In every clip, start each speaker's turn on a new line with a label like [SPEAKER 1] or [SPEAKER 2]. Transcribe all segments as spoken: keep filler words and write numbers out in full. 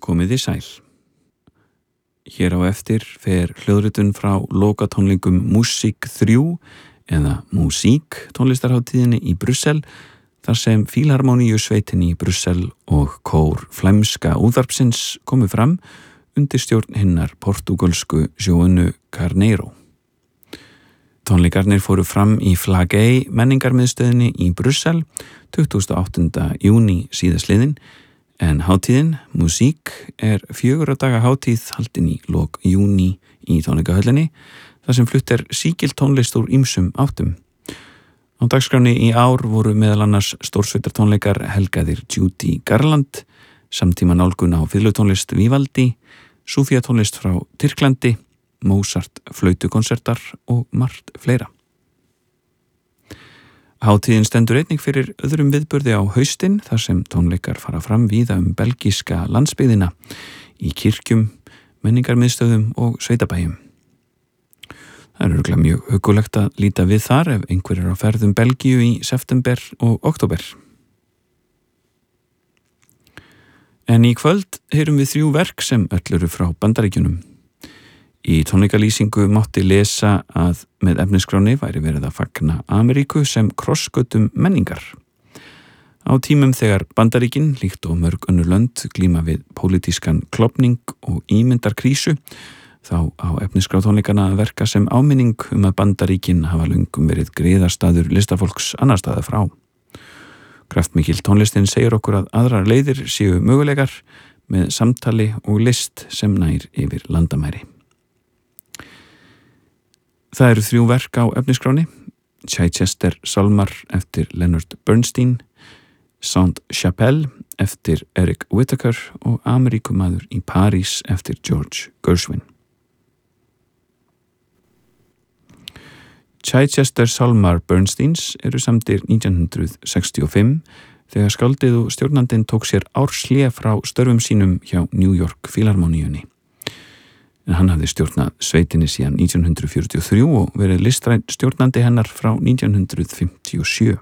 [SPEAKER 1] Komiði sæl. Hér á eftir fer hljóðritun frá lokatónleikum Músík þrjú eða Músík tónlistarhátíðinni í Brussel, þar sem Fílharmoníusveitinni í Brussel og kór flæmska útvarpsins komu fram undir stjórn hinnar portúgölsku Joanu Carneiro. Tónleikarnir fóru fram í Flagey menningarmiðstöðinni í Brussel tuttugasta og áttunda júní síðastliðinn, en hátíðin, Músík, er fjögurra daga hátíð haldin í lok júní í tónleikahöllinni, þar sem flutt er sígild tónlist úr ýmsum áttum. Á dagskráni í ár voru meðal annars stórsveitartónleikar helgaðir Judy Garland, samtíma nálgun á fiðlutónlist Vivaldi, súfíatónlist frá Tyrklandi, Mozart flautukonsertar og margt fleira. Hátíðin stendur einnig fyrir öðrum viðburði á haustin, þar sem tónleikar fara fram víða um belgíska landsbyggðina í kirkjum, menningarmiðstöðum og sveitabæjum. Það er örugglega mjög huggulegt að líta við þar ef einhver er á ferðum Belgíu í september og október. En í kvöld heyrum við þrjú verk sem öll eru frá Bandaríkjunum. Í tónleikalýsingu mátti lesa að með efnisskráni væri verið að fagna Ameríku sem krossgötum menningar. Á tímum þegar Bandaríkin, líkt og mörg önnur lönd, glíma við pólitískan klofning og ímyndarkrísu, þá á efniskrá tónleikana að verka sem áminning um að Bandaríkin hafa löngum verið griðarstaður listafólks annar staða frá. Kraftmikil tónlistin segir okkur að aðrar leiðir séu mögulegar með samtali og list sem nær yfir landamæri. Það eru þrjú verk á efnisskráni: Chichester Sálmar eftir Leonard Bernstein, Sainte-Chapelle eftir Eric Whittaker og Ameríkumaður í París eftir George Gershwin. Chichester Sálmar Bernsteins eru samdir nítján hundruð sextíu og fimm þegar skáldið og stjórnandinn tók sér árshlé frá störfum sínum hjá New York Fílharmoníunni. En hann hafði stjórnað sveitinni síðan nítján hundruð fjörutíu og þrjú og verið listræn stjórnandi hennar frá nítján hundruð fimmtíu og sjö.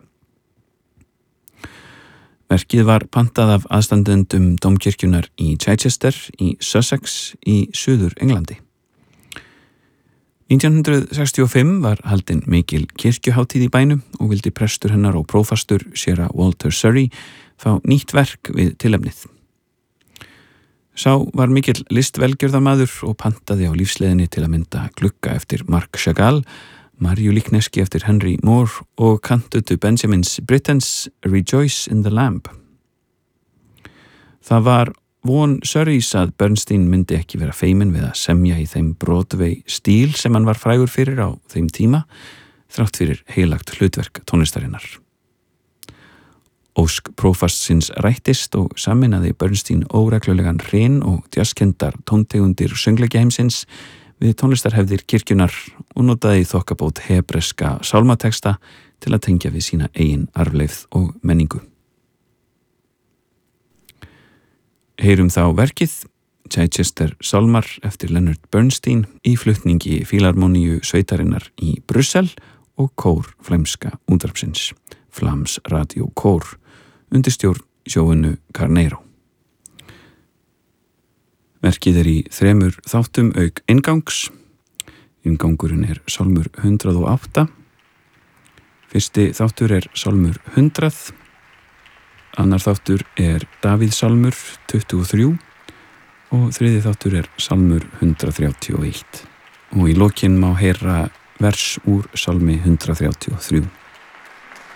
[SPEAKER 1] Verkið var pantað af aðstandendum dómkirkjunnar í Chichester í Sussex í Suður Englandi. nítján hundruð sextíu og fimm var haldin mikil kirkjuhátíð í bænum og vildi prestur hennar og prófastur séra Walter Surrey fá nýtt verk við tilefnið. Sá var mikill listvelgjörðarmaður og pantaði á lífsleiðinni til að mynda Glugga eftir Marc Chagall, Marju Líkneski eftir Henry Moore og kantutu Benjamins Brittens Rejoice in the Lamb. Það var von Surreys að Bernstein myndi ekki vera feiminn við að semja í þeim Broadway stíl sem hann var frægur fyrir á þeim tíma, þrátt fyrir heilagt hlutverk tónlistarinnar. Ósk prófastsins rættist og saminaði Bernstein óreglulegan hrein og djaskendar tóntegundir söngleikjaheimsins við tónlistarhefðir kirkjunar og notaði þokkabót hebreska sálmateksta til að tengja við sína eigin arfleifð og menningu. Heyrum þá verkið Chichester Sálmar eftir Leonard Bernstein í flutningi Fílharmoníu sveitarinnar í Brussel og kór flæmska útvarpsins, Flams Radio Kór, undir stjórn Joanu Carneiro. Verkið er í þremur þáttum auk inngangs. Inngangurinn er sálmur hundrað og átta. Fyrsti þáttur er sálmur hundrað. Annar þáttur er Davíðsálmur tuttugu og þrjú og þriði þáttur er sálmur hundrað þrjátíu og eitt. Og í lokin má heyra vers úr sálmi hundrað þrjátíu og þrjú.